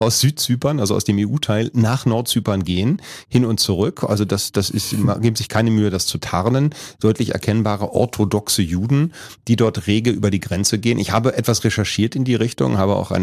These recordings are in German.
aus Südzypern, also aus dem EU-Teil, nach Nordzypern gehen, hin und zurück. Also das ist, geben sich keine Mühe, das zu tarnen. Deutlich erkennbare orthodoxe Juden, die dort rege über die Grenze gehen. Ich habe etwas recherchiert in die Richtung, habe auch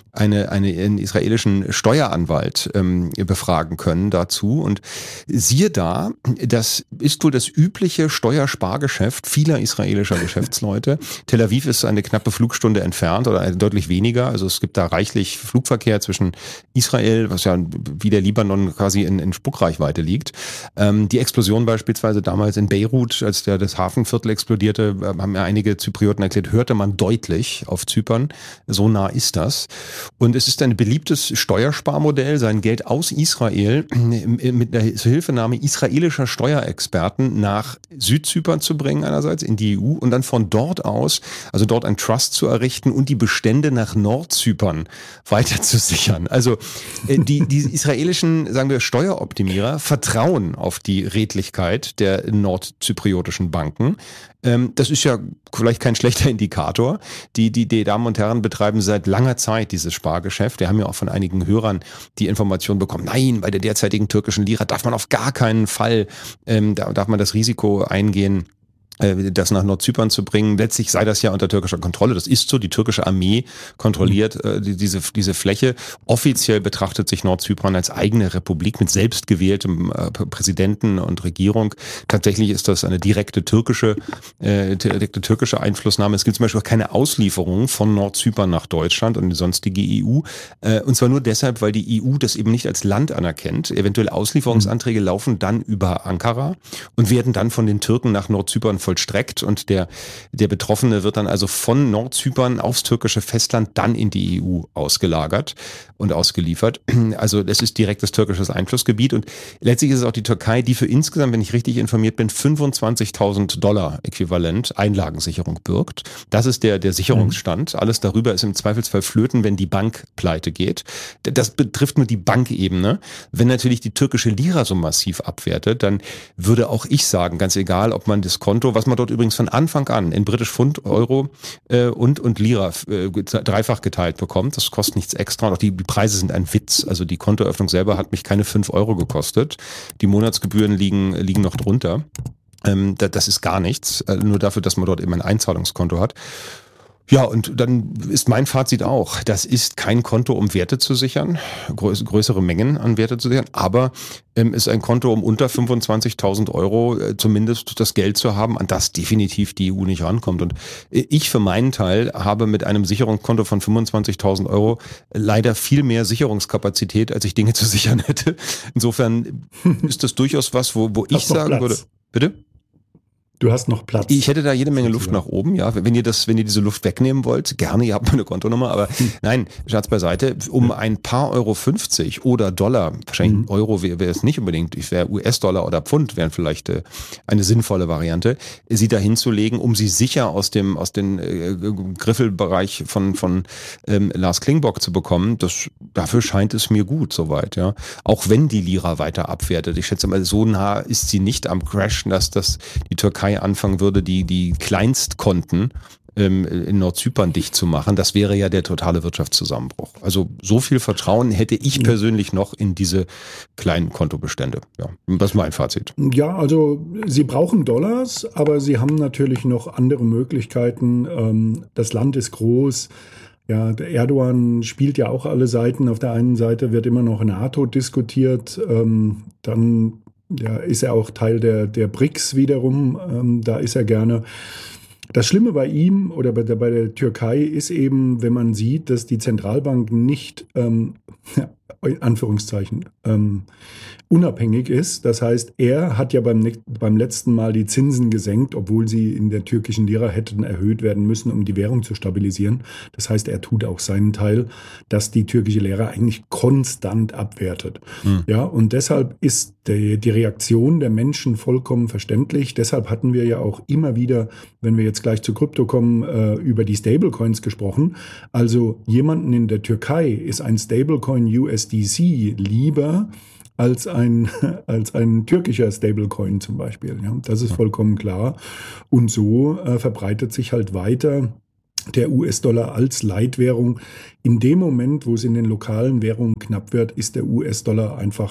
einen israelischen Steueranwalt befragen können dazu. Und siehe da, das ist wohl das übliche Steuerspargeschäft vieler israelischer Geschäftsleute. Tel Aviv ist eine knappe Flugstunde entfernt oder deutlich weniger. Also es gibt da reichlich Flugverkehr zwischen Israel, was ja wie der Libanon quasi in Spuckreichweite liegt. Die Explosion beispielsweise damals in Beirut, als das Hafenviertel explodierte, haben ja einige Zyprioten erklärt, hörte man deutlich auf Zypern. So nah ist das. Und es ist ein beliebtes Steuersparmodell, sein Geld aus Israel mit der Hilfenahme israelischer Steuerexperten nach Südzypern zu bringen einerseits in die EU und dann von dort aus, also dort ein Trust zu errichten und die Bestände nach Nordzypern weiter zu sichern. Also die israelischen, sagen wir, Steueroptimierer vertrauen auf die Redlichkeit der nordzypriotischen Banken. Das ist ja vielleicht kein schlechter Indikator. Die Damen und Herren betreiben seit langer Zeit dieses Spargeschäft. Wir haben ja auch von einigen Hörern die Information bekommen, nein, bei der derzeitigen türkischen Lira darf man auf gar keinen Fall, darf man das Risiko eingehen, das nach Nordzypern zu bringen. Letztlich sei das ja unter türkischer Kontrolle. Das ist so. Die türkische Armee kontrolliert diese Fläche. Offiziell betrachtet sich Nordzypern als eigene Republik mit selbstgewähltem Präsidenten und Regierung. Tatsächlich ist das eine direkte türkische Einflussnahme. Es gibt zum Beispiel auch keine Auslieferung von Nordzypern nach Deutschland und die sonstige EU. Und zwar nur deshalb, weil die EU das eben nicht als Land anerkennt. Eventuelle Auslieferungsanträge laufen dann über Ankara und werden dann von den Türken nach Nordzypern vollstreckt und der Betroffene wird dann also von Nordzypern aufs türkische Festland dann in die EU ausgelagert und ausgeliefert. Also das ist direktes türkisches Einflussgebiet und letztlich ist es auch die Türkei, die für insgesamt, wenn ich richtig informiert bin, $25.000 äquivalent Einlagensicherung birgt. Das ist der Sicherungsstand. Alles darüber ist im Zweifelsfall flöten, wenn die Bank pleite geht. Das betrifft nur die Bankebene. Wenn natürlich die türkische Lira so massiv abwertet, dann würde auch ich sagen, ganz egal, ob man das Konto, was man dort übrigens von Anfang an in British Pfund, Euro und Lira dreifach geteilt bekommt. Das kostet nichts extra. Und auch die Preise sind ein Witz. Also die Kontoeröffnung selber hat mich keine 5 Euro gekostet. Die Monatsgebühren liegen noch drunter. Das ist gar nichts. Nur dafür, dass man dort eben ein Einzahlungskonto hat. Ja, und dann ist mein Fazit auch, das ist kein Konto, um Werte zu sichern, größere Mengen an Werte zu sichern, aber ist ein Konto, um unter 25.000 Euro zumindest das Geld zu haben, an das definitiv die EU nicht rankommt. Und ich für meinen Teil habe mit einem Sicherungskonto von 25.000 Euro leider viel mehr Sicherungskapazität, als ich Dinge zu sichern hätte. Insofern ist das durchaus was, wo ich sagen würde, bitte? Du hast noch Platz. Ich hätte da jede Menge Luft nach oben, ja. Wenn ihr diese Luft wegnehmen wollt, gerne, ihr habt meine Kontonummer, aber nein, Scherz beiseite, um ein paar Euro 50 oder Dollar, wahrscheinlich Euro wäre es nicht unbedingt, ich wäre US-Dollar oder Pfund, wären vielleicht eine sinnvolle Variante, sie da hinzulegen, um sie sicher aus den Griffelbereich von Lars Klingbock zu bekommen. Dafür scheint es mir gut soweit, ja. Auch wenn die Lira weiter abwertet. Ich schätze mal, so nah ist sie nicht am Crash, dass das die Türkei anfangen würde, die Kleinstkonten in Nordzypern dicht zu machen. Das wäre ja der totale Wirtschaftszusammenbruch. Also so viel Vertrauen hätte ich persönlich noch in diese kleinen Kontobestände. Ja, das ist mein Fazit. Ja, also sie brauchen Dollars, aber sie haben natürlich noch andere Möglichkeiten. Das Land ist groß. Ja, der Erdogan spielt ja auch alle Seiten. Auf der einen Seite wird immer noch NATO diskutiert, dann ist er auch Teil der BRICS wiederum, da ist er gerne. Das Schlimme bei ihm oder bei der Türkei ist eben, wenn man sieht, dass die Zentralbank nicht, Anführungszeichen, unabhängig ist. Das heißt, er hat ja beim letzten Mal die Zinsen gesenkt, obwohl sie in der türkischen Lira hätten erhöht werden müssen, um die Währung zu stabilisieren. Das heißt, er tut auch seinen Teil, dass die türkische Lira eigentlich konstant abwertet. Ja, und deshalb ist die Reaktion der Menschen vollkommen verständlich. Deshalb hatten wir ja auch immer wieder, wenn wir jetzt gleich zu Krypto kommen, über die Stablecoins gesprochen. Also jemanden in der Türkei ist ein Stablecoin USDC lieber als ein türkischer Stablecoin zum Beispiel. Ja, das ist vollkommen klar. Und so verbreitet sich halt weiter der US-Dollar als Leitwährung. In dem Moment, wo es in den lokalen Währungen knapp wird, ist der US-Dollar einfach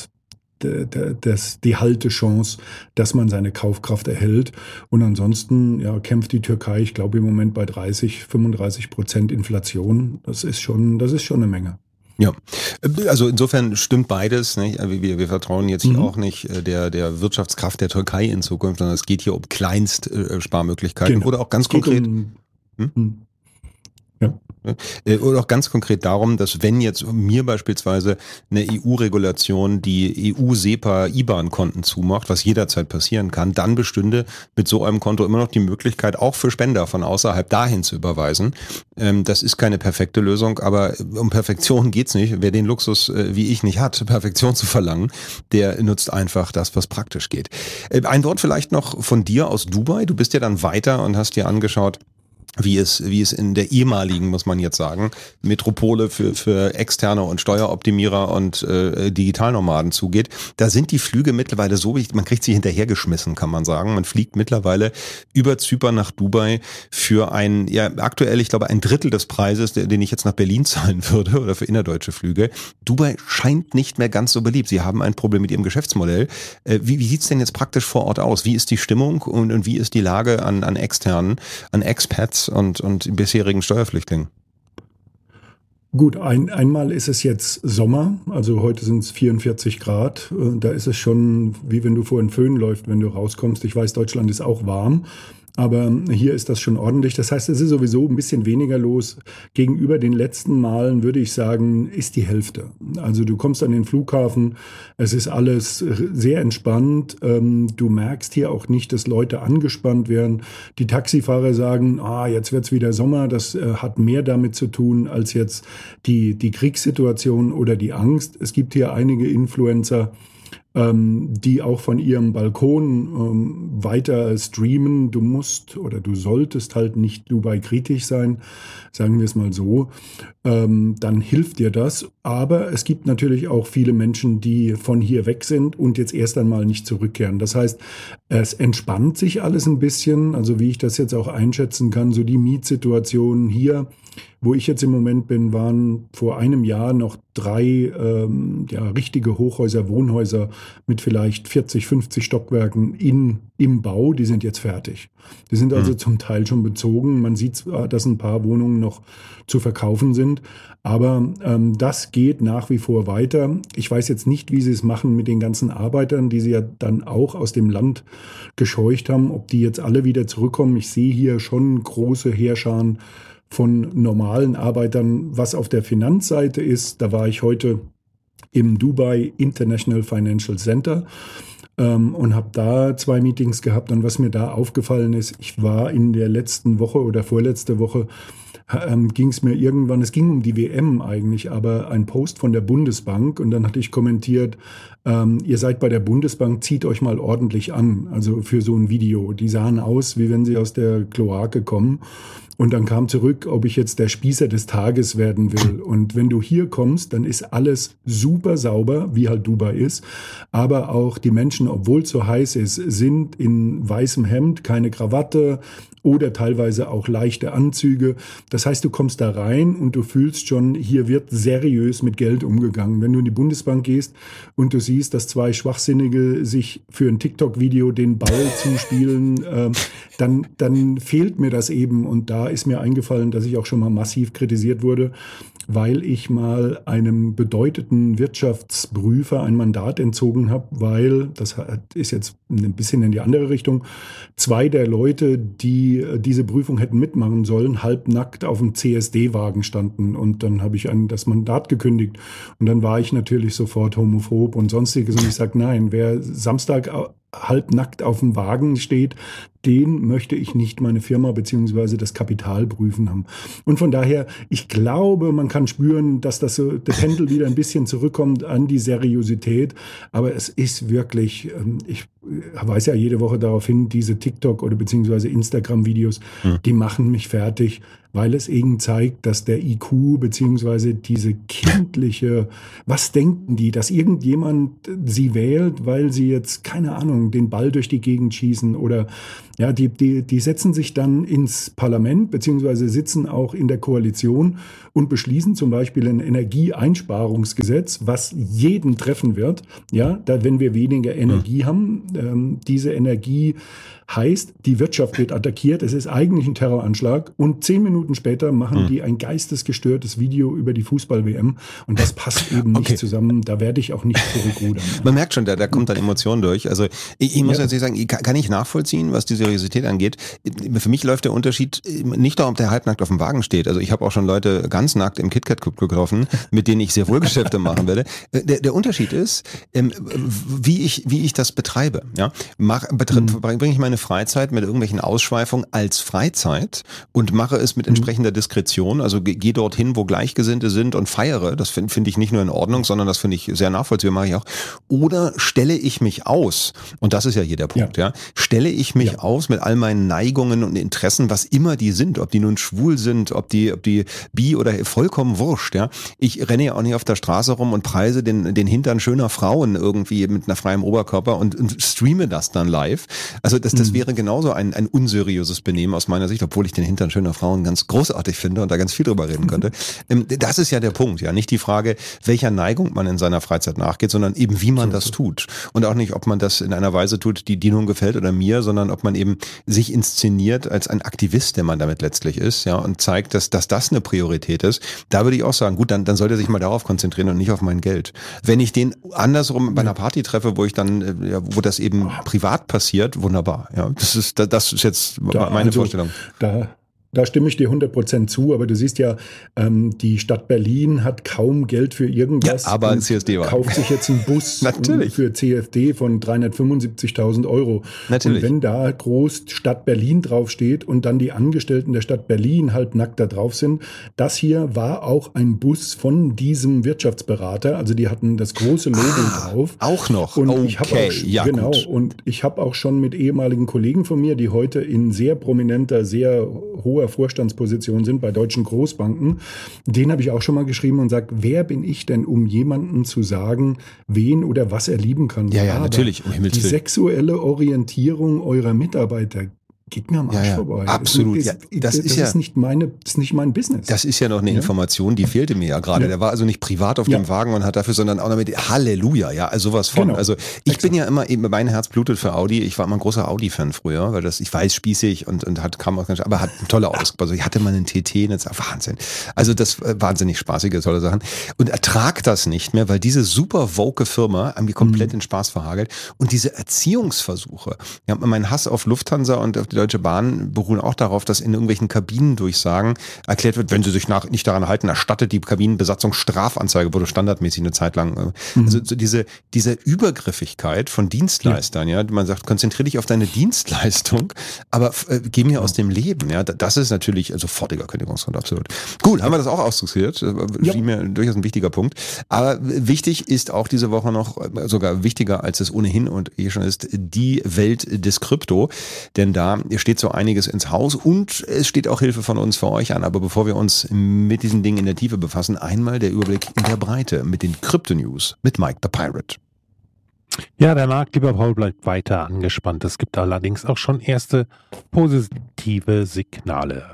die Haltechance, dass man seine Kaufkraft erhält. Und ansonsten kämpft die Türkei, ich glaube, im Moment bei 35% Inflation. Das ist schon eine Menge. Ja, also insofern stimmt beides. Nicht? Wir vertrauen jetzt hier auch nicht der Wirtschaftskraft der Türkei in Zukunft, sondern es geht hier um Kleinstsparmöglichkeiten oder auch ganz konkret. Ja. Oder auch ganz konkret darum, dass wenn jetzt mir beispielsweise eine EU-Regulation die EU-SEPA-IBAN-Konten zumacht, was jederzeit passieren kann, dann bestünde mit so einem Konto immer noch die Möglichkeit, auch für Spender von außerhalb dahin zu überweisen. Das ist keine perfekte Lösung, aber um Perfektion geht's nicht. Wer den Luxus wie ich nicht hat, Perfektion zu verlangen, der nutzt einfach das, was praktisch geht. Ein Wort vielleicht noch von dir aus Dubai. Du bist ja dann weiter und hast dir angeschaut, wie es in der ehemaligen, muss man jetzt sagen, Metropole für Externe und Steueroptimierer und Digitalnomaden zugeht. Da sind die Flüge mittlerweile so, man kriegt sie hinterhergeschmissen, kann man sagen. Man fliegt mittlerweile über Zypern nach Dubai für aktuell, ich glaube, ein Drittel des Preises, den ich jetzt nach Berlin zahlen würde oder für innerdeutsche Flüge. Dubai scheint nicht mehr ganz so beliebt. Sie haben ein Problem mit ihrem Geschäftsmodell. Wie sieht's denn jetzt praktisch vor Ort aus? Wie ist die Stimmung und wie ist die Lage an Externen, an Expats und bisherigen Steuerflüchtlingen? Gut, einmal ist es jetzt Sommer, also heute sind es 44 Grad. Da ist es schon, wie wenn du vor einen Föhn läufst, wenn du rauskommst. Ich weiß, Deutschland ist auch warm, aber hier ist das schon ordentlich. Das heißt, es ist sowieso ein bisschen weniger los. Gegenüber den letzten Malen würde ich sagen, ist die Hälfte. Also du kommst an den Flughafen, es ist alles sehr entspannt. Du merkst hier auch nicht, dass Leute angespannt werden. Die Taxifahrer sagen, jetzt wird's wieder Sommer. Das hat mehr damit zu tun als jetzt die Kriegssituation oder die Angst. Es gibt hier einige Influencer, die auch von ihrem Balkon weiter streamen. Du musst oder du solltest halt nicht Dubai kritisch sein, sagen wir es mal so. Dann hilft dir das. Aber es gibt natürlich auch viele Menschen, die von hier weg sind und jetzt erst einmal nicht zurückkehren. Das heißt, es entspannt sich alles ein bisschen. Also wie ich das jetzt auch einschätzen kann, so die Mietsituation hier, wo ich jetzt im Moment bin, waren vor einem Jahr noch 3 richtige Hochhäuser, Wohnhäuser mit vielleicht 40, 50 Stockwerken im Bau. Die sind jetzt fertig. Die sind also zum Teil schon bezogen. Man sieht zwar, dass ein paar Wohnungen noch zu verkaufen sind, aber das geht nach wie vor weiter. Ich weiß jetzt nicht, wie sie es machen mit den ganzen Arbeitern, die sie ja dann auch aus dem Land gescheucht haben, ob die jetzt alle wieder zurückkommen. Ich sehe hier schon große Heerscharen von normalen Arbeitern. Was auf der Finanzseite ist, da war ich heute im Dubai International Financial Center und habe da 2 Meetings gehabt. Und was mir da aufgefallen ist, ich war in der letzten Woche oder vorletzte Woche, ging es mir irgendwann, es ging um die WM eigentlich, aber ein Post von der Bundesbank und dann hatte ich kommentiert, ihr seid bei der Bundesbank, zieht euch mal ordentlich an, also für so ein Video. Die sahen aus, wie wenn sie aus der Kloake kommen. Und dann kam zurück, ob ich jetzt der Spießer des Tages werden will. Und wenn du hier kommst, dann ist alles super sauber, wie halt Dubai ist. Aber auch die Menschen, obwohl es so heiß ist, sind in weißem Hemd, keine Krawatte oder teilweise auch leichte Anzüge. Das heißt, du kommst da rein und du fühlst schon, hier wird seriös mit Geld umgegangen. Wenn du in die Bundesbank gehst und du siehst, dass 2 Schwachsinnige sich für ein TikTok-Video den Ball zuspielen, dann fehlt mir das eben. Und da ist mir eingefallen, dass ich auch schon mal massiv kritisiert wurde, weil ich mal einem bedeuteten Wirtschaftsprüfer ein Mandat entzogen habe, weil, das ist jetzt ein bisschen in die andere Richtung, 2 der Leute, die diese Prüfung hätten mitmachen sollen, halbnackt auf dem CSD-Wagen standen. Und dann habe ich das Mandat gekündigt. Und dann war ich natürlich sofort homophob und sonstiges. Und ich sage, nein, wer Samstag halbnackt auf dem Wagen steht, den möchte ich nicht meine Firma beziehungsweise das Kapital prüfen haben. Und von daher, ich glaube, man kann spüren, dass das so, der Pendel wieder ein bisschen zurückkommt an die Seriosität. Aber es ist wirklich, ich weise ja jede Woche darauf hin, diese TikTok- oder beziehungsweise Instagram-Videos, die machen mich fertig, weil es eben zeigt, dass der IQ beziehungsweise diese kindliche, was denken die, dass irgendjemand sie wählt, weil sie jetzt, keine Ahnung, den Ball durch die Gegend schießen oder Ja, die setzen sich dann ins Parlament, beziehungsweise sitzen auch in der Koalition und beschließen zum Beispiel ein Energieeinsparungsgesetz, was jeden treffen wird. Ja, wenn wir weniger Energie haben, diese Energie heißt, die Wirtschaft wird attackiert, es ist eigentlich ein Terroranschlag und 10 Minuten später machen die ein geistesgestörtes Video über die Fußball-WM und das passt eben nicht zusammen, da werde ich auch nicht zurückrudern. Man merkt schon, da kommt dann Emotion durch. Also ich muss jetzt sagen, kann ich nachvollziehen, was die Seriosität angeht. Für mich läuft der Unterschied nicht darum, ob der halbnackt auf dem Wagen steht. Also ich habe auch schon Leute ganz nackt im KitKat Club getroffen, mit denen ich sehr wohl Geschäfte machen werde. Der Unterschied ist, wie ich das betreibe. Ja? Bringe ich meine Freizeit mit irgendwelchen Ausschweifungen als Freizeit und mache es mit entsprechender Diskretion, also gehe dorthin, wo Gleichgesinnte sind und feiere, das finde ich nicht nur in Ordnung, sondern das finde ich sehr nachvollziehbar, mache ich auch. Oder stelle ich mich aus, und das ist ja hier der Punkt, stelle ich mich aus mit all meinen Neigungen und Interessen, was immer die sind, ob die nun schwul sind, ob die bi oder vollkommen wurscht, ja. Ich renne ja auch nicht auf der Straße rum und preise den Hintern schöner Frauen irgendwie mit einer freien Oberkörper und streame das dann live. Also das wäre genauso ein unseriöses Benehmen aus meiner Sicht, obwohl ich den Hintern schöner Frauen ganz großartig finde und da ganz viel drüber reden könnte. Das ist ja der Punkt, ja. Nicht die Frage, welcher Neigung man in seiner Freizeit nachgeht, sondern eben wie man das tut. Und auch nicht, ob man das in einer Weise tut, die nun gefällt oder mir, sondern ob man eben sich inszeniert als ein Aktivist, der man damit letztlich ist, ja, und zeigt, dass das eine Priorität ist. Da würde ich auch sagen, gut, dann sollte er sich mal darauf konzentrieren und nicht auf mein Geld. Wenn ich den andersrum bei einer Party treffe, wo ich dann, wo das eben privat passiert, wunderbar. Ja, das ist jetzt meine Vorstellung. Da stimme ich dir 100% zu, aber du siehst ja, die Stadt Berlin hat kaum Geld für irgendwas. Ja, aber ein CSD war. Kauft sich jetzt einen Bus für CFD von 375.000 Euro. Natürlich. Und wenn da groß Stadt Berlin draufsteht und dann die Angestellten der Stadt Berlin halt nackt da drauf sind, das hier war auch ein Bus von diesem Wirtschaftsberater. Also die hatten das große Logo drauf. Auch noch. Und okay, ich habe auch, und ich habe auch schon mit ehemaligen Kollegen von mir, die heute in sehr prominenter, sehr hoher Vorstandsposition sind bei deutschen Großbanken, den habe ich auch schon mal geschrieben und sagt, wer bin ich denn, um jemanden zu sagen, wen oder was er lieben kann? Ja, natürlich. Die sexuelle Orientierung eurer Mitarbeiter geht mir am Arsch vorbei. Absolut. Das ist nicht mein Business. Das ist ja noch eine Information, die fehlte mir ja gerade. Der war also nicht privat auf dem Wagen und hat dafür, sondern auch noch mit Halleluja, ja, also sowas von. Genau. Also ich bin ja immer, eben mein Herz blutet für Audi. Ich war immer ein großer Audi-Fan früher, weil ich weiß, spießig und kam auch ganz, aber hat tolle Autos. Also ich hatte mal einen TT, jetzt Wahnsinn. Also das wahnsinnig spaßige, tolle Sachen. Und ertrag das nicht mehr, weil diese super woke Firma haben mir komplett den Spaß verhagelt. Und diese Erziehungsversuche, ja, mein Hass auf Lufthansa und auf die Deutsche Bahn beruhen auch darauf, dass in irgendwelchen Kabinendurchsagen erklärt wird, wenn sie sich nicht daran halten, erstattet die Kabinenbesatzung Strafanzeige, wurde standardmäßig eine Zeit lang. Also so diese Übergriffigkeit von Dienstleistern, ja, man sagt, konzentriere dich auf deine Dienstleistung, aber geh mir aus dem Leben, ja, das ist natürlich sofortiger Kündigungsgrund, absolut. Gut, haben wir das auch ausdiskutiert, schien mir durchaus ein wichtiger Punkt, aber wichtig ist auch diese Woche noch, sogar wichtiger als es ohnehin und schon ist, die Welt des Krypto, denn da steht so einiges ins Haus und es steht auch Hilfe von uns für euch an. Aber bevor wir uns mit diesen Dingen in der Tiefe befassen, einmal der Überblick in der Breite mit den Krypto-News mit Mike the Pirate. Ja, der Markt, lieber Paul, bleibt weiter angespannt. Es gibt allerdings auch schon erste positive Signale.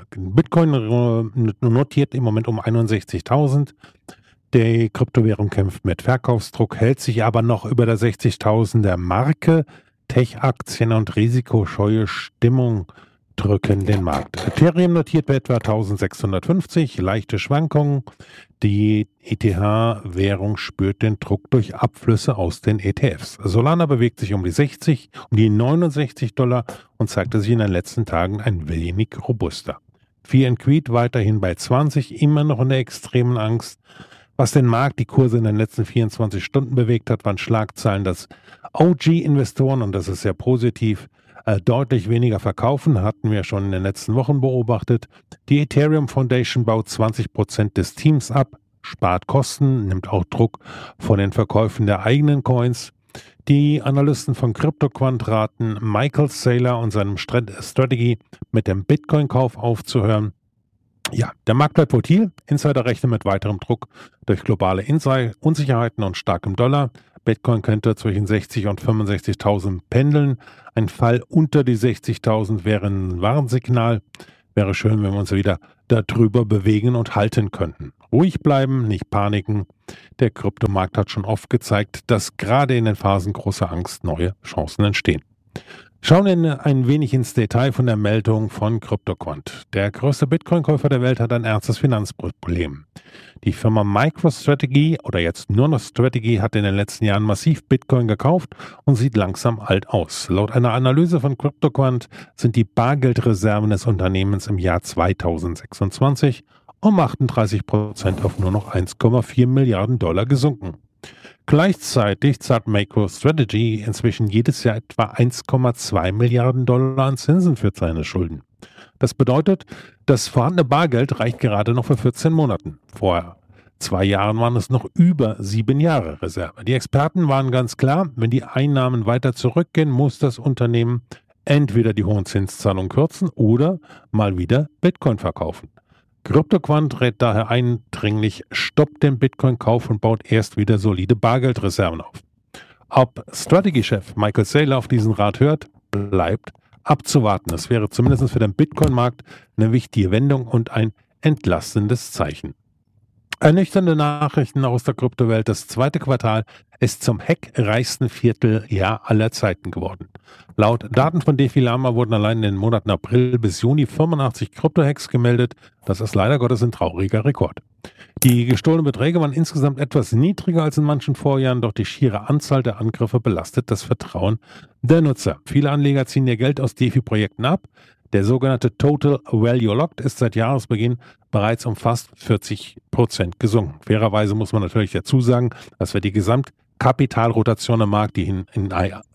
Bitcoin notiert im Moment um 61.000. Die Kryptowährung kämpft mit Verkaufsdruck, hält sich aber noch über der 60.000er Marke. Tech-Aktien und risikoscheue Stimmung drücken den Markt. Ethereum notiert bei etwa 1650, leichte Schwankungen. Die ETH-Währung spürt den Druck durch Abflüsse aus den ETFs. Solana bewegt sich um die 69 Dollar und zeigte sich in den letzten Tagen ein wenig robuster. Fear and Greed weiterhin bei 20, immer noch in der extremen Angst. Was den Markt, die Kurse in den letzten 24 Stunden bewegt hat, waren Schlagzeilen, dass OG-Investoren, und das ist sehr positiv, deutlich weniger verkaufen, hatten wir schon in den letzten Wochen beobachtet. Die Ethereum Foundation baut 20% des Teams ab, spart Kosten, nimmt auch Druck von den Verkäufen der eigenen Coins. Die Analysten von CryptoQuant raten Michael Saylor und seinem Strategie mit dem Bitcoin-Kauf aufzuhören. Ja, der Markt bleibt volatil. Insider rechnen mit weiterem Druck durch globale Unsicherheiten und starkem Dollar. Bitcoin könnte zwischen 60 und 65.000 pendeln. Ein Fall unter die 60.000 wäre ein Warnsignal. Wäre schön, wenn wir uns wieder darüber bewegen und halten könnten. Ruhig bleiben, nicht paniken. Der Kryptomarkt hat schon oft gezeigt, dass gerade in den Phasen großer Angst neue Chancen entstehen. Schauen wir ein wenig ins Detail von der Meldung von CryptoQuant. Der größte Bitcoin-Käufer der Welt hat ein ernstes Finanzproblem. Die Firma MicroStrategy oder jetzt nur noch Strategy hat in den letzten Jahren massiv Bitcoin gekauft und sieht langsam alt aus. Laut einer Analyse von CryptoQuant sind die Bargeldreserven des Unternehmens im Jahr 2026 um 38% auf nur noch 1,4 Milliarden Dollar gesunken. Gleichzeitig zahlt MicroStrategy inzwischen jedes Jahr etwa 1,2 Milliarden Dollar an Zinsen für seine Schulden. Das bedeutet, das vorhandene Bargeld reicht gerade noch für 14 Monaten. Vor 2 Jahren waren es noch über 7 Jahre Reserve. Die Experten waren ganz klar, wenn die Einnahmen weiter zurückgehen, muss das Unternehmen entweder die hohen Zinszahlungen kürzen oder mal wieder Bitcoin verkaufen. CryptoQuant rät daher eindringlich, stoppt den Bitcoin-Kauf und baut erst wieder solide Bargeldreserven auf. Ob Strategy-Chef Michael Saylor auf diesen Rat hört, bleibt abzuwarten. Es wäre zumindest für den Bitcoin-Markt eine wichtige Wendung und ein entlastendes Zeichen. Ernüchternde Nachrichten aus der Kryptowelt. Das zweite Quartal ist zum hackreichsten Vierteljahr aller Zeiten geworden. Laut Daten von DeFi Lama wurden allein in den Monaten April bis Juni 85 Krypto-Hacks gemeldet. Das ist leider Gottes ein trauriger Rekord. Die gestohlenen Beträge waren insgesamt etwas niedriger als in manchen Vorjahren, doch die schiere Anzahl der Angriffe belastet das Vertrauen der Nutzer. Viele Anleger ziehen ihr Geld aus DeFi-Projekten ab. Der sogenannte Total Value Locked ist seit Jahresbeginn bereits um fast 40% gesunken. Fairerweise muss man natürlich dazu sagen, dass wir die Gesamtkapitalrotation am Markt, die in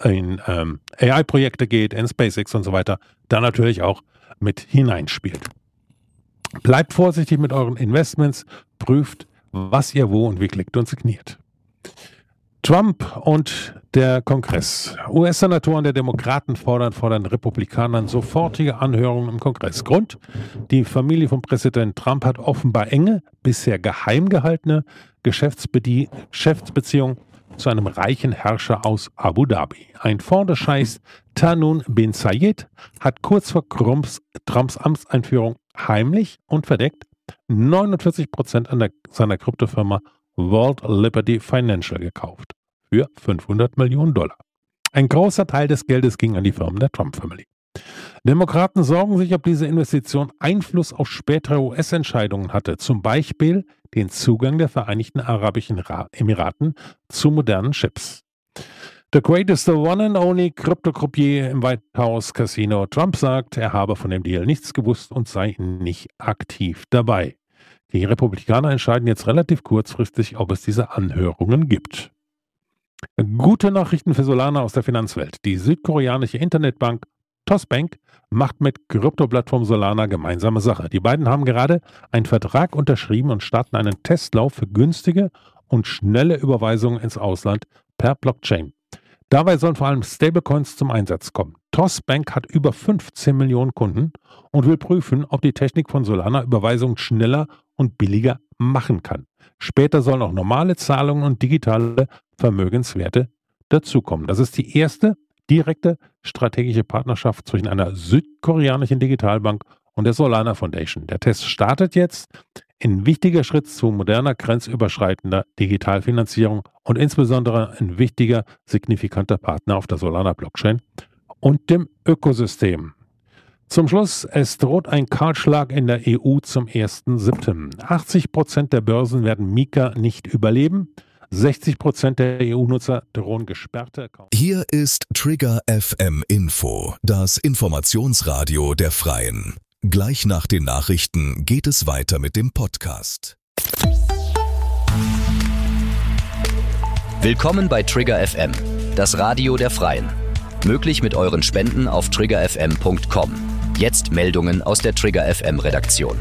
AI-Projekte geht, in SpaceX und so weiter, da natürlich auch mit hineinspielt. Bleibt vorsichtig mit euren Investments, prüft, was ihr wo und wie klickt und signiert. Trump und der Kongress. US-Senatoren der Demokraten fordern Republikanern sofortige Anhörungen im Kongress. Grund: Die Familie von Präsident Trump hat offenbar enge, bisher geheim gehaltene Geschäftsbeziehungen zu einem reichen Herrscher aus Abu Dhabi. Ein Fonds des Scheichs Tahnoon bin Zayed hat kurz vor Trumps Amtseinführung heimlich und verdeckt 49% seiner Kryptofirma World Liberty Financial gekauft. Für $500 Millionen. Ein großer Teil des Geldes ging an die Firmen der Trump-Family. Demokraten sorgen sich, ob diese Investition Einfluss auf spätere US-Entscheidungen hatte, zum Beispiel den Zugang der Vereinigten Arabischen Emiraten zu modernen Chips. The greatest, the one and only Krypto-Croupier im White House Casino. Trump sagt, er habe von dem Deal nichts gewusst und sei nicht aktiv dabei. Die Republikaner entscheiden jetzt relativ kurzfristig, ob es diese Anhörungen gibt. Gute Nachrichten für Solana aus der Finanzwelt. Die südkoreanische Internetbank Tossbank macht mit Krypto-Plattform Solana gemeinsame Sache. Die beiden haben gerade einen Vertrag unterschrieben und starten einen Testlauf für günstige und schnelle Überweisungen ins Ausland per Blockchain. Dabei sollen vor allem Stablecoins zum Einsatz kommen. Tossbank hat über 15 Millionen Kunden und will prüfen, ob die Technik von Solana Überweisungen schneller und billiger machen kann. Später sollen auch normale Zahlungen und digitale Vermögenswerte dazukommen. Das ist die erste direkte strategische Partnerschaft zwischen einer südkoreanischen Digitalbank und der Solana Foundation. Der Test startet jetzt. Ein wichtiger Schritt zu moderner, grenzüberschreitender Digitalfinanzierung und insbesondere ein wichtiger, signifikanter Partner auf der Solana-Blockchain und dem Ökosystem. Zum Schluss, es droht ein Kahlschlag in der EU zum 1.7. 80% der Börsen werden Mika nicht überleben. 60% der EU-Nutzer drohen gesperrte Accounts. Hier ist Trigger FM Info, das Informationsradio der Freien. Gleich nach den Nachrichten geht es weiter mit dem Podcast. Willkommen bei Trigger FM, das Radio der Freien. Möglich mit euren Spenden auf triggerfm.com. Jetzt Meldungen aus der Trigger FM Redaktion.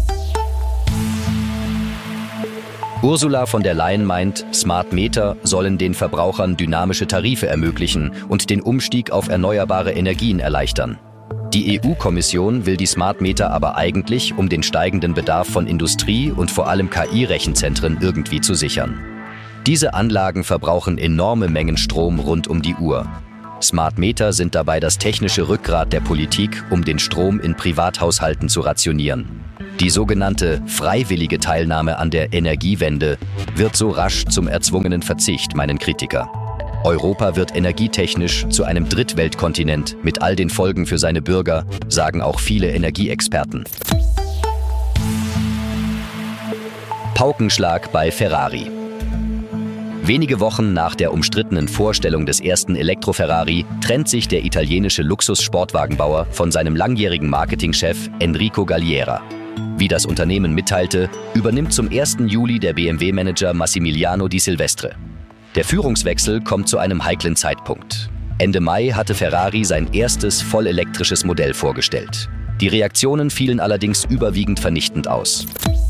Ursula von der Leyen meint, Smart Meter sollen den Verbrauchern dynamische Tarife ermöglichen und den Umstieg auf erneuerbare Energien erleichtern. Die EU-Kommission will die Smart Meter aber eigentlich, um den steigenden Bedarf von Industrie und vor allem KI-Rechenzentren irgendwie zu sichern. Diese Anlagen verbrauchen enorme Mengen Strom rund um die Uhr. Smart Meter sind dabei das technische Rückgrat der Politik, um den Strom in Privathaushalten zu rationieren. Die sogenannte freiwillige Teilnahme an der Energiewende wird so rasch zum erzwungenen Verzicht, meinen Kritiker. Europa wird energietechnisch zu einem Drittweltkontinent mit all den Folgen für seine Bürger, sagen auch viele Energieexperten. Paukenschlag bei Ferrari. Wenige Wochen nach der umstrittenen Vorstellung des ersten Elektro-Ferrari trennt sich der italienische Luxus-Sportwagenbauer von seinem langjährigen Marketingchef Enrico Galliera. Wie das Unternehmen mitteilte, übernimmt zum 1. Juli der BMW-Manager Massimiliano Di Silvestre. Der Führungswechsel kommt zu einem heiklen Zeitpunkt. Ende Mai hatte Ferrari sein erstes vollelektrisches Modell vorgestellt. Die Reaktionen fielen allerdings überwiegend vernichtend aus.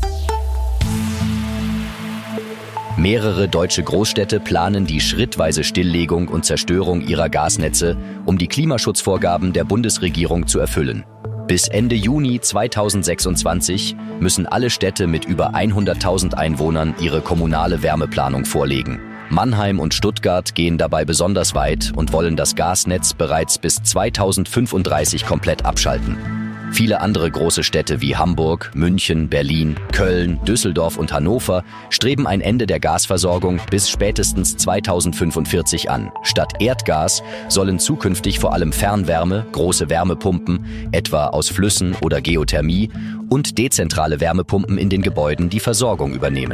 Mehrere deutsche Großstädte planen die schrittweise Stilllegung und Zerstörung ihrer Gasnetze, um die Klimaschutzvorgaben der Bundesregierung zu erfüllen. Bis Ende Juni 2026 müssen alle Städte mit über 100.000 Einwohnern ihre kommunale Wärmeplanung vorlegen. Mannheim und Stuttgart gehen dabei besonders weit und wollen das Gasnetz bereits bis 2035 komplett abschalten. Viele andere große Städte wie Hamburg, München, Berlin, Köln, Düsseldorf und Hannover streben ein Ende der Gasversorgung bis spätestens 2045 an. Statt Erdgas sollen zukünftig vor allem Fernwärme, große Wärmepumpen, etwa aus Flüssen oder Geothermie, und dezentrale Wärmepumpen in den Gebäuden die Versorgung übernehmen.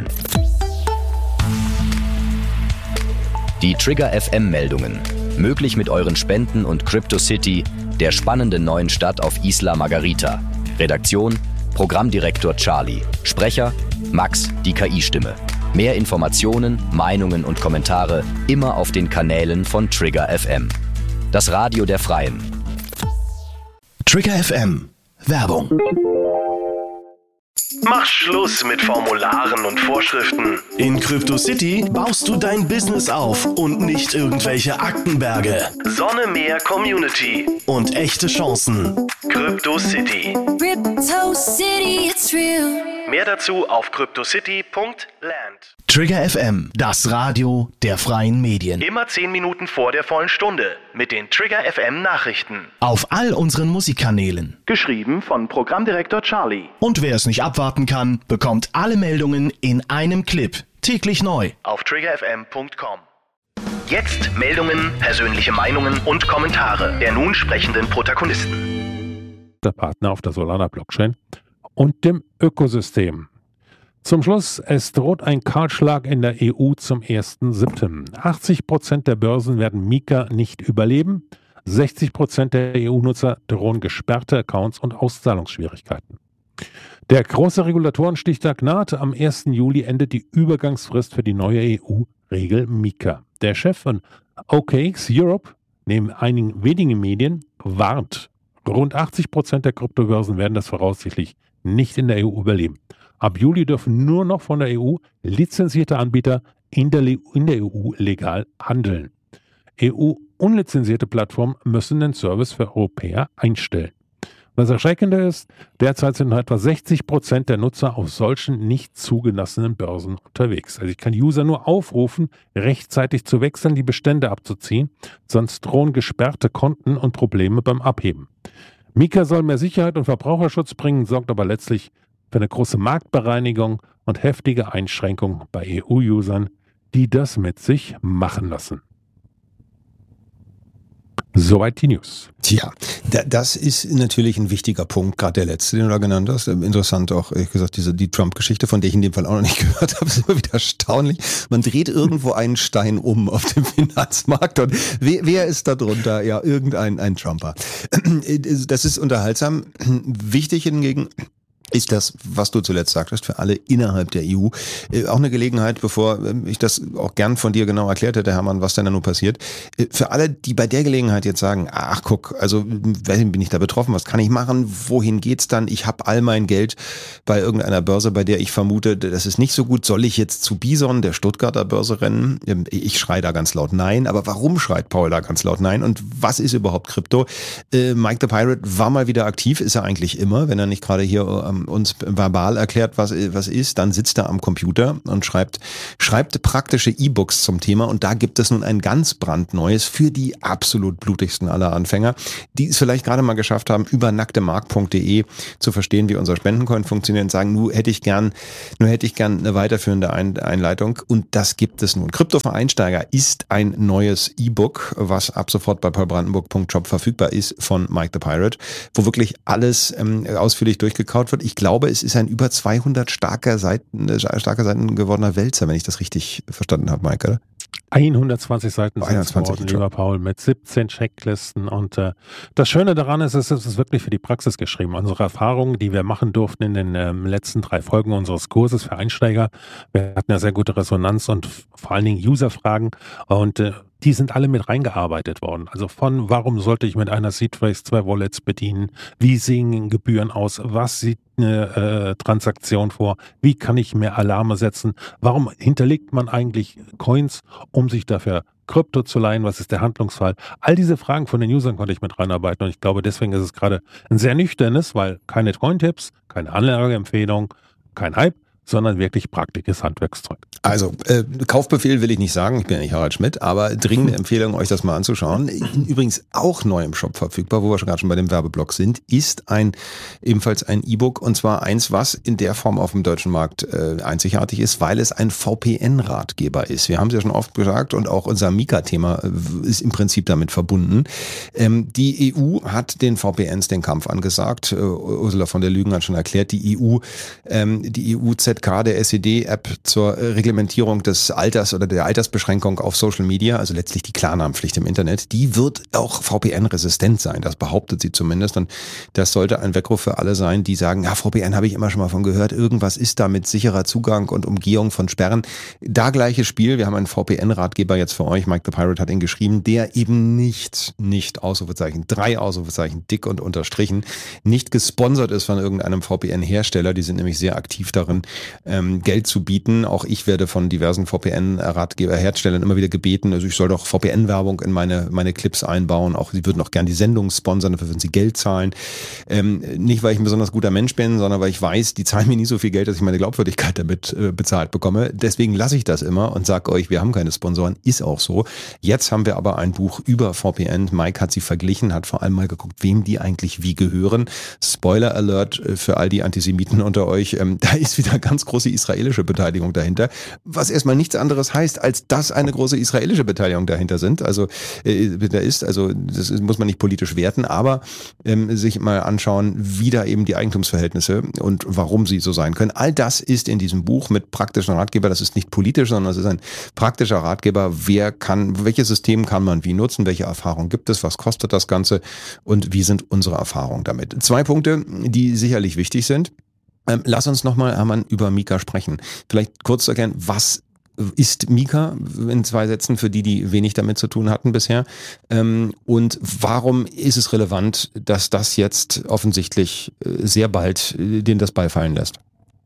Die Trigger FM-Meldungen. Möglich mit euren Spenden und CryptoCity, der spannenden neuen Stadt auf Isla Margarita. Redaktion: Programmdirektor Charlie. Sprecher: Max, die KI-Stimme. Mehr Informationen, Meinungen und Kommentare immer auf den Kanälen von Trigger FM. Das Radio der Freien. Trigger FM. Werbung. Mach Schluss mit Formularen und Vorschriften. In CryptoCity baust du dein Business auf und nicht irgendwelche Aktenberge. Sonne, Meer, Community. Und echte Chancen. CryptoCity. CryptoCity, it's real. Mehr dazu auf cryptocity.land. Trigger FM, das Radio der freien Medien. Immer 10 Minuten vor der vollen Stunde mit den Trigger FM Nachrichten. Auf all unseren Musikkanälen. Geschrieben von Programmdirektor Charlie. Und wer es nicht abwarten kann, bekommt alle Meldungen in einem Clip. Täglich neu. Auf triggerfm.com. Jetzt Meldungen, persönliche Meinungen und Kommentare der nun sprechenden Protagonisten. Der Partner auf der Solana-Blockchain und dem Ökosystem. Zum Schluss, es droht ein Kahlschlag in der EU zum 1.7. 80% der Börsen werden Mika nicht überleben. 60% der EU-Nutzer drohen gesperrte Accounts und Auszahlungsschwierigkeiten. Der große Regulatorenstichtag naht. Am 1. Juli endet die Übergangsfrist für die neue EU-Regel Mika. Der Chef von OKX Europe, neben einigen wenigen Medien, warnt. Rund 80% der Kryptobörsen werden das voraussichtlich nicht in der EU überleben. Ab Juli dürfen nur noch von der EU lizenzierte Anbieter in der EU legal handeln. EU-unlizenzierte Plattformen müssen den Service für Europäer einstellen. Was erschreckender ist, derzeit sind nur etwa 60% der Nutzer auf solchen nicht zugelassenen Börsen unterwegs. Also ich kann User nur aufrufen, rechtzeitig zu wechseln, die Bestände abzuziehen, sonst drohen gesperrte Konten und Probleme beim Abheben. Mika soll mehr Sicherheit und Verbraucherschutz bringen, sorgt aber letztlich für eine große Marktbereinigung und heftige Einschränkungen bei EU-Usern, die das mit sich machen lassen. Soweit die News. Tja, das ist natürlich ein wichtiger Punkt, gerade der letzte, den du da genannt hast. Interessant auch, ehrlich gesagt, die Trump-Geschichte, von der ich in dem Fall auch noch nicht gehört habe, ist immer wieder erstaunlich. Man dreht irgendwo einen Stein um auf dem Finanzmarkt und wer ist da drunter? Ja, ein Trumper. Das ist unterhaltsam. Wichtig hingegen ist das, was du zuletzt sagtest, für alle innerhalb der EU auch eine Gelegenheit, bevor ich das auch gern von dir genau erklärt hätte, Hermann, was denn da nun passiert, für alle, die bei der Gelegenheit jetzt sagen, ach guck, also bin ich da betroffen, was kann ich machen, wohin geht's dann, ich habe all mein Geld bei irgendeiner Börse, bei der ich vermute, das ist nicht so gut, soll ich jetzt zu Bison, der Stuttgarter Börse, rennen? Ich schreie da ganz laut nein, aber warum schreit Paul da ganz laut nein und was ist überhaupt Krypto? Mike the Pirate war mal wieder aktiv, ist er eigentlich immer, wenn er nicht gerade hier uns verbal erklärt, was ist, dann sitzt er am Computer und schreibt praktische E-Books zum Thema und da gibt es nun ein ganz brandneues für die absolut blutigsten aller Anfänger, die es vielleicht gerade mal geschafft haben, über nacktemark.de zu verstehen, wie unser Spendencoin funktioniert und sagen, nur hätte ich gern eine weiterführende Einleitung und das gibt es nun. Krypto für Einsteiger ist ein neues E-Book, was ab sofort bei paulbrandenburg.shop verfügbar ist von Mike the Pirate, wo wirklich alles ausführlich durchgekaut wird. Ich glaube, es ist ein über 200 starker Seiten gewordener Wälzer, wenn ich das richtig verstanden habe, Mike, oder? 120 Seiten sind geworden, lieber Paul, mit 17 Checklisten und das Schöne daran ist, es ist wirklich für die Praxis geschrieben. Unsere Erfahrungen, die wir machen durften in den letzten 3 Folgen unseres Kurses für Einsteiger, wir hatten ja sehr gute Resonanz und vor allen Dingen User-Fragen und die sind alle mit reingearbeitet worden. Also von, warum sollte ich mit einer Seedphrase 2 Wallets bedienen? Wie sehen Gebühren aus? Was sieht eine Transaktion vor? Wie kann ich mehr Alarme setzen? Warum hinterlegt man eigentlich Coins, um sich dafür Krypto zu leihen? Was ist der Handlungsfall? All diese Fragen von den Usern konnte ich mit reinarbeiten und ich glaube, deswegen ist es gerade ein sehr nüchternes, weil keine Coin-Tipps, keine Anlageempfehlung, kein Hype, sondern wirklich praktisches Handwerkszeug. Also, Kaufbefehl will ich nicht sagen, ich bin ja nicht Harald Schmidt, aber dringende Empfehlung, euch das mal anzuschauen. Übrigens auch neu im Shop verfügbar, wo wir gerade schon bei dem Werbeblock sind, ist ebenfalls ein E-Book und zwar eins, was in der Form auf dem deutschen Markt einzigartig ist, weil es ein VPN-Ratgeber ist. Wir haben es ja schon oft gesagt und auch unser Mika-Thema ist im Prinzip damit verbunden. Die EU hat den VPNs den Kampf angesagt. Ursula von der Lügen hat schon erklärt, die EUZK, der SED-App zur Reglementierung des Alters oder der Altersbeschränkung auf Social Media, also letztlich die Klarnamenpflicht im Internet, die wird auch VPN-resistent sein. Das behauptet sie zumindest. Und das sollte ein Weckruf für alle sein, die sagen, ja, VPN habe ich immer schon mal von gehört. Irgendwas ist da mit sicherer Zugang und Umgehung von Sperren. Da gleiches Spiel. Wir haben einen VPN-Ratgeber jetzt für euch. Mike the Pirate hat ihn geschrieben, der eben nicht Ausrufezeichen, 3 Ausrufezeichen, dick und unterstrichen, nicht gesponsert ist von irgendeinem VPN-Hersteller. Die sind nämlich sehr aktiv darin, Geld zu bieten. Auch ich werde von diversen VPN-Ratgeber-Herstellern immer wieder gebeten, also ich soll doch VPN-Werbung in meine Clips einbauen. Auch sie würden auch gern die Sendung sponsern, dafür würden sie Geld zahlen. Nicht, weil ich ein besonders guter Mensch bin, sondern weil ich weiß, die zahlen mir nie so viel Geld, dass ich meine Glaubwürdigkeit damit bezahlt bekomme. Deswegen lasse ich das immer und sage euch, wir haben keine Sponsoren. Ist auch so. Jetzt haben wir aber ein Buch über VPN. Mike hat sie verglichen, hat vor allem mal geguckt, wem die eigentlich wie gehören. Spoiler Alert für all die Antisemiten unter euch. Da ist wieder ganz große israelische Beteiligung dahinter, was erstmal nichts anderes heißt, als dass eine große israelische Beteiligung dahinter sind. Also das muss man nicht politisch werten, aber sich mal anschauen, wie da eben die Eigentumsverhältnisse und warum sie so sein können. All das ist in diesem Buch mit praktischen Ratgeber. Das ist nicht politisch, sondern es ist ein praktischer Ratgeber. Welches System kann man wie nutzen? Welche Erfahrungen gibt es? Was kostet das Ganze? Und wie sind unsere Erfahrungen damit? 2 Punkte, die sicherlich wichtig sind. Lass uns nochmal, Hermann, über Mika sprechen. Vielleicht kurz zu erklären, was ist Mika in 2 Sätzen für die wenig damit zu tun hatten bisher? Und warum ist es relevant, dass das jetzt offensichtlich sehr bald denen das Ball fallen lässt?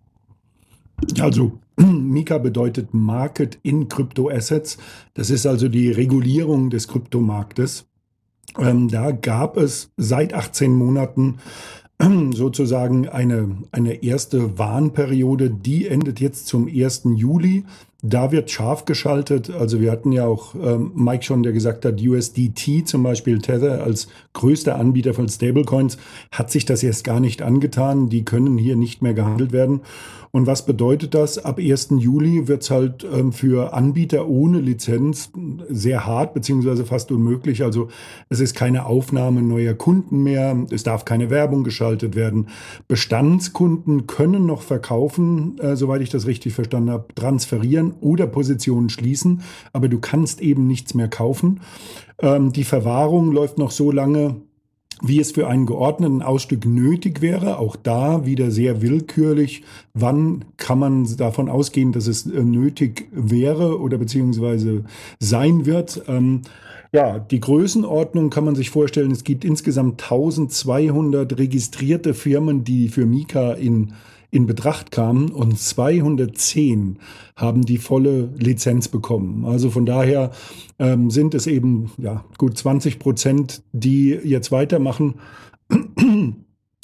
Also Mika bedeutet Market in Crypto Assets. Das ist also die Regulierung des Kryptomarktes. Da gab es seit 18 Monaten sozusagen eine erste Warnperiode, die endet jetzt zum 1. Juli. Da wird scharf geschaltet. Also wir hatten ja auch Mike schon, der gesagt hat, USDT zum Beispiel, Tether als größter Anbieter von Stablecoins, hat sich das jetzt gar nicht angetan. Die können hier nicht mehr gehandelt werden. Und was bedeutet das? Ab 1. Juli wird es halt für Anbieter ohne Lizenz sehr hart beziehungsweise fast unmöglich. Also es ist keine Aufnahme neuer Kunden mehr. Es darf keine Werbung geschaltet werden. Bestandskunden können noch verkaufen, soweit ich das richtig verstanden habe, transferieren oder Positionen schließen. Aber du kannst eben nichts mehr kaufen. Die Verwahrung läuft noch so lange, wie es für einen geordneten Ausstieg nötig wäre. Auch da wieder sehr willkürlich. Wann kann man davon ausgehen, dass es nötig wäre oder beziehungsweise sein wird? Die Größenordnung kann man sich vorstellen. Es gibt insgesamt 1200 registrierte Firmen, die für Mika in Betracht kamen und 210 haben die volle Lizenz bekommen. Also von daher sind es eben gut 20%, die jetzt weitermachen.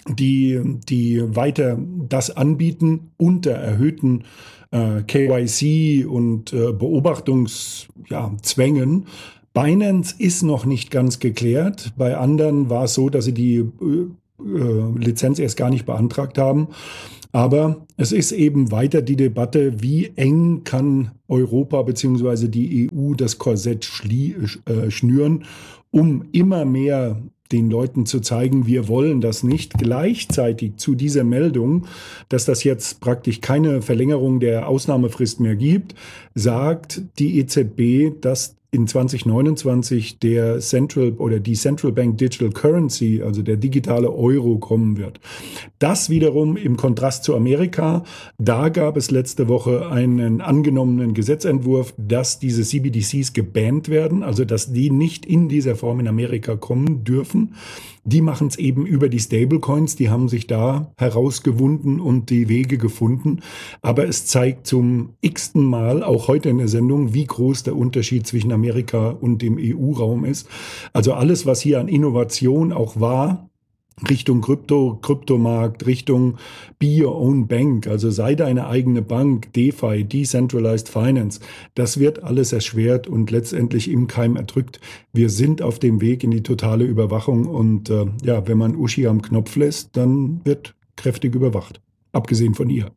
die weiter das anbieten unter erhöhten KYC und Beobachtungszwängen. Binance ist noch nicht ganz geklärt. Bei anderen war es so, dass sie die Lizenz erst gar nicht beantragt haben. Aber es ist eben weiter die Debatte, wie eng kann Europa bzw. die EU das Korsett schnüren, um immer mehr den Leuten zu zeigen, wir wollen das nicht. Gleichzeitig zu dieser Meldung, dass das jetzt praktisch keine Verlängerung der Ausnahmefrist mehr gibt, sagt die EZB, dass in 2029 der die Central Bank Digital Currency, also der digitale Euro, kommen wird. Das wiederum im Kontrast zu Amerika. Da gab es letzte Woche einen angenommenen Gesetzentwurf, dass diese CBDCs gebannt werden, also dass die nicht in dieser Form in Amerika kommen dürfen. Die machen es eben über die Stablecoins, die haben sich da herausgewunden und die Wege gefunden. Aber es zeigt zum x-ten Mal, auch heute in der Sendung, wie groß der Unterschied zwischen Amerika und dem EU-Raum ist. Also alles, was hier an Innovation auch war, Richtung Kryptomarkt, Richtung Be Your Own Bank, also sei deine eigene Bank, DeFi, Decentralized Finance, das wird alles erschwert und letztendlich im Keim erdrückt. Wir sind auf dem Weg in die totale Überwachung und wenn man Uschi am Knopf lässt, dann wird kräftig überwacht, abgesehen von ihr.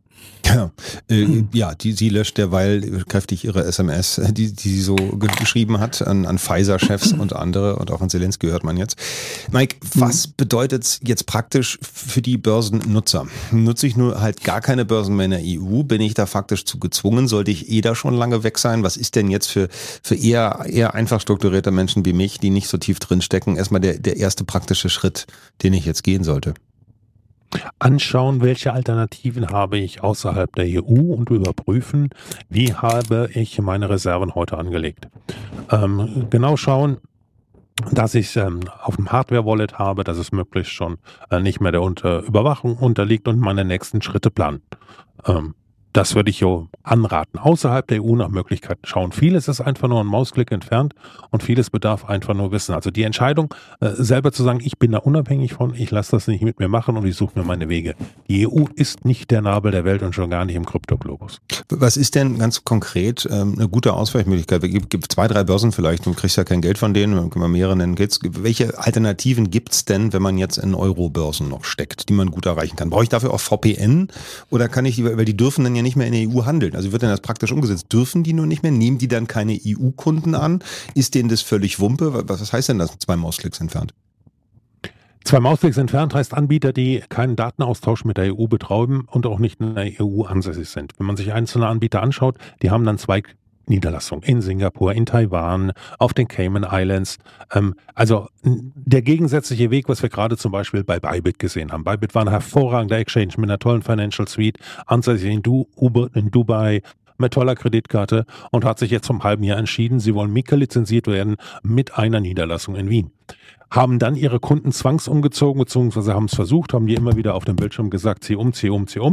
Sie löscht derweil kräftig ihre SMS, die sie so geschrieben hat, an Pfizer-Chefs und andere und auch an Zelensky hört man jetzt. Mike, was bedeutet es jetzt praktisch für die Börsennutzer? Nutze ich nur halt gar keine Börsen mehr in der EU? Bin ich da faktisch zu gezwungen? Sollte ich da schon lange weg sein? Was ist denn jetzt für eher einfach strukturierte Menschen wie mich, die nicht so tief drin stecken, erstmal der erste praktische Schritt, den ich jetzt gehen sollte? Anschauen, welche Alternativen habe ich außerhalb der EU und überprüfen, wie habe ich meine Reserven heute angelegt. Genau schauen, dass ich auf dem Hardware-Wallet habe, dass es möglichst schon nicht mehr der Überwachung unterliegt und meine nächsten Schritte planen. Das würde ich so anraten. Außerhalb der EU nach Möglichkeiten schauen. Vieles ist einfach nur ein Mausklick entfernt und vieles bedarf einfach nur Wissen. Also die Entscheidung, selber zu sagen, ich bin da unabhängig von, ich lasse das nicht mit mir machen und ich suche mir meine Wege. Die EU ist nicht der Nabel der Welt und schon gar nicht im Kryptoglobus. Was ist denn ganz konkret eine gute Ausweichmöglichkeit? Es gibt 2, 3 Börsen vielleicht, du kriegst ja kein Geld von denen, können wir mehrere nennen. Welche Alternativen gibt es denn, wenn man jetzt in Euro-Börsen noch steckt, die man gut erreichen kann? Brauche ich dafür auch VPN oder kann ich weil die dürfen dann ja nicht mehr in der EU handeln. Also wird denn das praktisch umgesetzt? Dürfen die nur nicht mehr? Nehmen die dann keine EU-Kunden an? Ist denen das völlig Wumpe? Was heißt denn das, 2 Mausklicks entfernt? 2 Mausklicks entfernt heißt Anbieter, die keinen Datenaustausch mit der EU betreiben und auch nicht in der EU ansässig sind. Wenn man sich einzelne Anbieter anschaut, die haben dann 2 Niederlassungen in Singapur, in Taiwan, auf den Cayman Islands. Also der gegensätzliche Weg, was wir gerade zum Beispiel bei Bybit gesehen haben. Bybit war ein hervorragender Exchange mit einer tollen Financial Suite, ansässig in Dubai, mit toller Kreditkarte und hat sich jetzt vom halben Jahr entschieden, sie wollen MiCA lizenziert werden mit einer Niederlassung in Wien. Haben dann ihre Kunden zwangsumgezogen, beziehungsweise haben es versucht, haben die immer wieder auf dem Bildschirm gesagt, zieh um.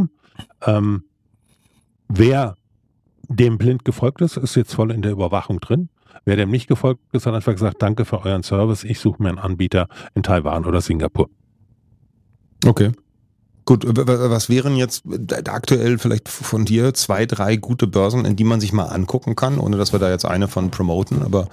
Wer dem blind gefolgt ist, ist jetzt voll in der Überwachung drin. Wer dem nicht gefolgt ist, hat einfach gesagt, danke für euren Service, ich suche mir einen Anbieter in Taiwan oder Singapur. Okay. Gut, was wären jetzt aktuell vielleicht von dir 2, 3 gute Börsen, in die man sich mal angucken kann, ohne dass wir da jetzt eine von promoten, aber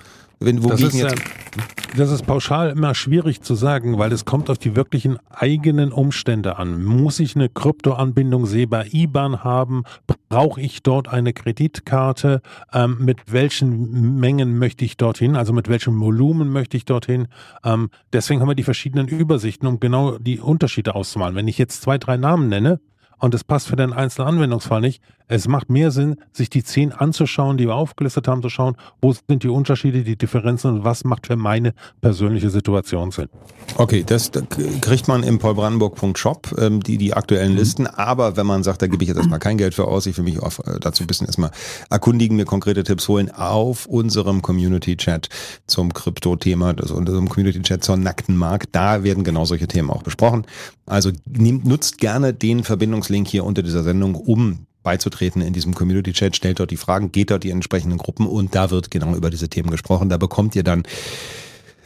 das ist pauschal immer schwierig zu sagen, weil es kommt auf die wirklichen eigenen Umstände an. Muss ich eine Kryptoanbindung SEPA IBAN haben? Brauche ich dort eine Kreditkarte? Mit welchen Mengen möchte ich dorthin? Also mit welchem Volumen möchte ich dorthin? Deswegen haben wir die verschiedenen Übersichten, um genau die Unterschiede auszumalen. Wenn ich jetzt 2, 3 Namen nenne, und es passt für den einzelnen Anwendungsfall nicht. Es macht mehr Sinn, sich die 10 anzuschauen, die wir aufgelistet haben, zu schauen, wo sind die Unterschiede, die Differenzen und was macht für meine persönliche Situation Sinn. Okay, das kriegt man im paulbrandenburg.shop, die aktuellen Listen, aber wenn man sagt, da gebe ich jetzt erstmal kein Geld für aus, ich will mich dazu ein bisschen erstmal erkundigen, mir konkrete Tipps holen, auf unserem Community-Chat zum Krypto-Thema, also unserem Community-Chat zur nackten Markt, da werden genau solche Themen auch besprochen. Also nutzt gerne den Verbindungslink hier unter dieser Sendung, um beizutreten in diesem Community-Chat, stellt dort die Fragen, geht dort die entsprechenden Gruppen und da wird genau über diese Themen gesprochen. Da bekommt ihr dann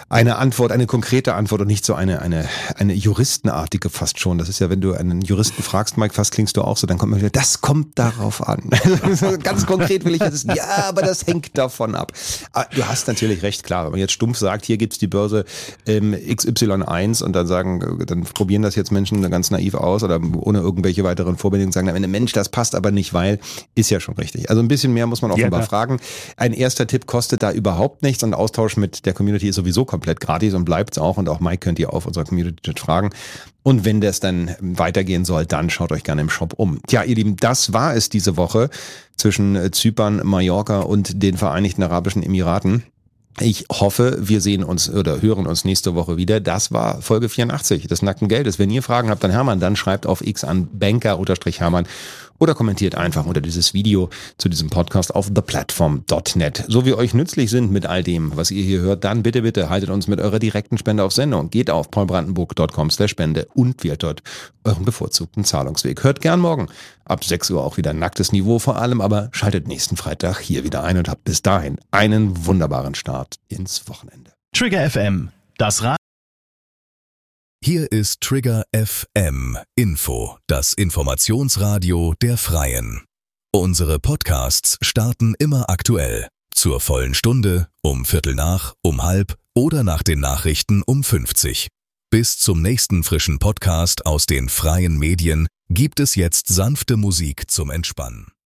eine Antwort, eine konkrete Antwort und nicht so eine juristenartige fast schon. Das ist ja, wenn du einen Juristen fragst, Mike, fast klingst du auch so, dann kommt man wieder, das kommt darauf an. Ganz konkret will ich jetzt, ja, aber das hängt davon ab. Aber du hast natürlich recht, klar, wenn man jetzt stumpf sagt, hier gibt's die Börse XY1 und dann probieren das jetzt Menschen ganz naiv aus oder ohne irgendwelche weiteren Vorbedingungen sagen, wenn der Mensch, das passt aber nicht, weil, ist ja schon richtig. Also ein bisschen mehr muss man offenbar fragen. Ein erster Tipp kostet da überhaupt nichts und Austausch mit der Community ist sowieso komplett gratis und bleibt's auch und auch Mike könnt ihr auf unserer Community fragen. Und wenn das dann weitergehen soll, dann schaut euch gerne im Shop um. Tja, ihr Lieben, das war es diese Woche zwischen Zypern, Mallorca und den Vereinigten Arabischen Emiraten. Ich hoffe, wir sehen uns oder hören uns nächste Woche wieder. Das war Folge 84 des Nackten Geldes. Wenn ihr Fragen habt an Hermann, dann schreibt auf X an banker_Hermann oder kommentiert einfach unter dieses Video zu diesem Podcast auf theplatform.net. So wie euch nützlich sind mit all dem, was ihr hier hört, dann bitte haltet uns mit eurer direkten Spende auf Sendung. Geht auf paulbrandenburg.com/Spende und wählt dort euren bevorzugten Zahlungsweg. Hört gern morgen ab 6 Uhr auch wieder Nacktes Niveau vor allem, aber schaltet nächsten Freitag hier wieder ein und habt bis dahin einen wunderbaren Start ins Wochenende. Trigger FM, das Hier ist Trigger FM Info, das Informationsradio der Freien. Unsere Podcasts starten immer aktuell. Zur vollen Stunde, um 7:15, um 12:30 oder nach den Nachrichten um 50. Bis zum nächsten frischen Podcast aus den freien Medien gibt es jetzt sanfte Musik zum Entspannen.